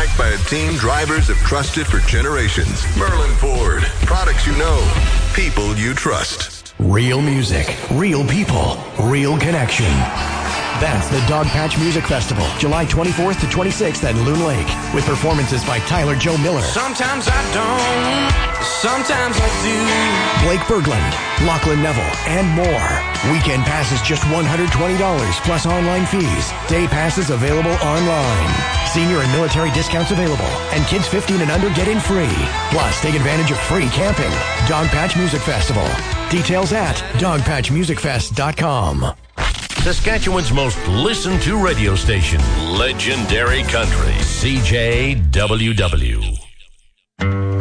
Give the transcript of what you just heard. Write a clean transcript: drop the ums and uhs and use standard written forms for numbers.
Backed by a team drivers have trusted for generations. Merlin Ford. Products you know. People you trust. Real music. Real people. Real connection. That's the Dogpatch Music Festival, July 24th to 26th at Loon Lake, with performances by Tyler Joe Miller. Sometimes I don't, sometimes I do. Blake Berglund, Lachlan Neville, and more. Weekend passes just $120 plus online fees. Day passes available online. Senior and military discounts available, and kids 15 and under get in free. Plus, take advantage of free camping. Dogpatch Music Festival. Details at dogpatchmusicfest.com. Saskatchewan's most listened to radio station, Legendary Country, CJWW.